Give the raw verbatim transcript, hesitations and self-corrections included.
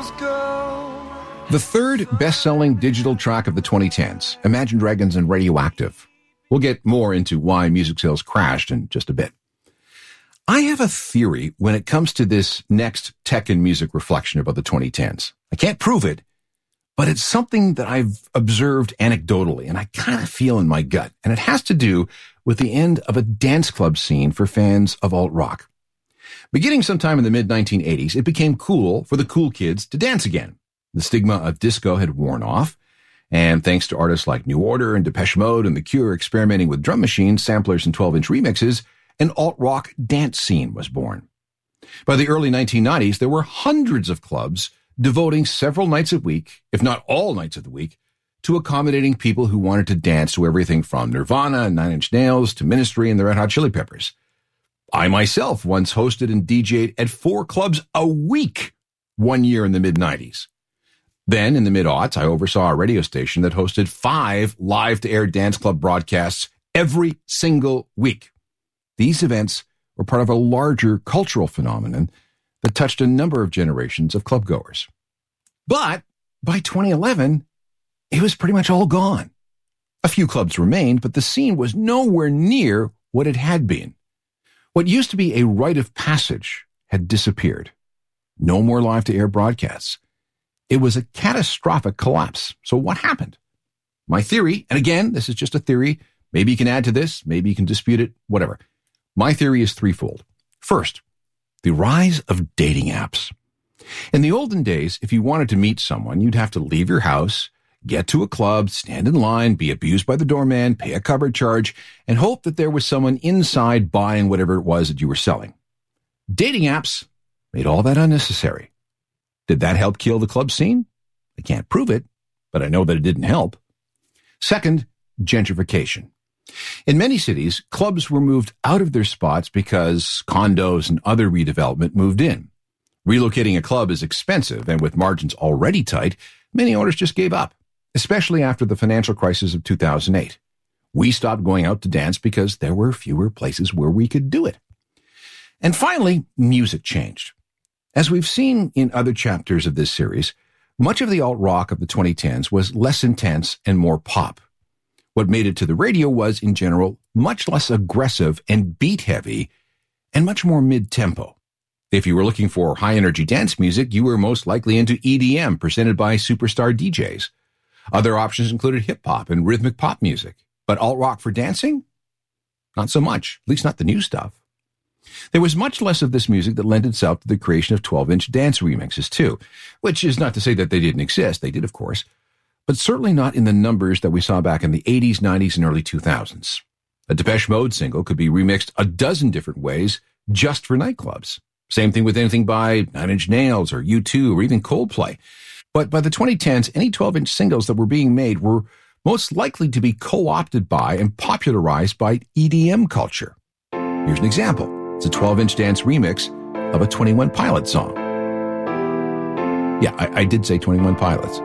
things go. The third best-selling digital track of the twenty tens, Imagine Dragons and Radioactive. We'll get more into why music sales crashed in just a bit. I have a theory when it comes to this next tech and music reflection about the twenty tens. I can't prove it, but it's something that I've observed anecdotally, and I kind of feel in my gut. And it has to do with the end of a dance club scene for fans of alt-rock. Beginning sometime in the mid nineteen eighties, it became cool for the cool kids to dance again. The stigma of disco had worn off, and thanks to artists like New Order and Depeche Mode and The Cure experimenting with drum machines, samplers, and twelve-inch remixes, an alt-rock dance scene was born. By the early nineteen nineties, there were hundreds of clubs devoting several nights a week, if not all nights of the week, to accommodating people who wanted to dance to everything from Nirvana and Nine Inch Nails to Ministry and the Red Hot Chili Peppers. I myself once hosted and D J'd at four clubs a week one year in the mid-nineties. Then, in the mid-aughts, I oversaw a radio station that hosted five live-to-air dance club broadcasts every single week. These events were part of a larger cultural phenomenon that touched a number of generations of clubgoers. But by twenty eleven, it was pretty much all gone. A few clubs remained, but the scene was nowhere near what it had been. What used to be a rite of passage had disappeared. No more live-to-air broadcasts. It was a catastrophic collapse. So what happened? My theory, and again, this is just a theory, maybe you can add to this, maybe you can dispute it, whatever. My theory is threefold. First, the rise of dating apps. In the olden days, if you wanted to meet someone, you'd have to leave your house, get to a club, stand in line, be abused by the doorman, pay a cupboard charge, and hope that there was someone inside buying whatever it was that you were selling. Dating apps made all that unnecessary. Did that help kill the club scene? I can't prove it, but I know that it didn't help. Second, gentrification. In many cities, clubs were moved out of their spots because condos and other redevelopment moved in. Relocating a club is expensive, and with margins already tight, many owners just gave up, especially after the financial crisis of two thousand eight. We stopped going out to dance because there were fewer places where we could do it. And finally, music changed. As we've seen in other chapters of this series, much of the alt-rock of the twenty tens was less intense and more pop. What made it to the radio was, in general, much less aggressive and beat-heavy and much more mid-tempo. If you were looking for high-energy dance music, you were most likely into E D M presented by superstar D Js. Other options included hip-hop and rhythmic pop music. But alt-rock for dancing? Not so much, at least not the new stuff. There was much less of this music that lent itself to the creation of twelve-inch dance remixes, too, which is not to say that they didn't exist. They did, of course, but certainly not in the numbers that we saw back in the eighties, nineties, and early two thousands. A Depeche Mode single could be remixed a dozen different ways just for nightclubs. Same thing with anything by Nine Inch Nails or U two or even Coldplay. But by the twenty tens, any twelve-inch singles that were being made were most likely to be co-opted by and popularized by E D M culture. Here's an example. It's a twelve-inch dance remix of a twenty-one Pilots song. Yeah, I, I did say twenty-one Pilots.